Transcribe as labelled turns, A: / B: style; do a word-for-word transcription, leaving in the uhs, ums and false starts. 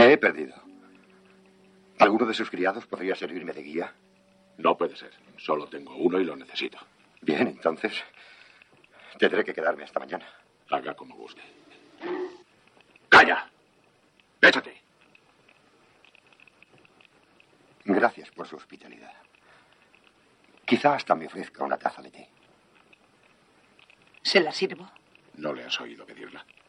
A: Me he perdido. ¿Alguno de sus criados podría servirme de guía?
B: No puede ser. Solo tengo uno y lo necesito.
A: Bien, entonces tendré que quedarme hasta mañana.
B: Haga como guste. ¡Calla! ¡Échate!
A: Gracias por su hospitalidad. Quizá hasta me ofrezca una taza de té.
C: ¿Se la sirvo?
B: ¿No le has oído pedirla?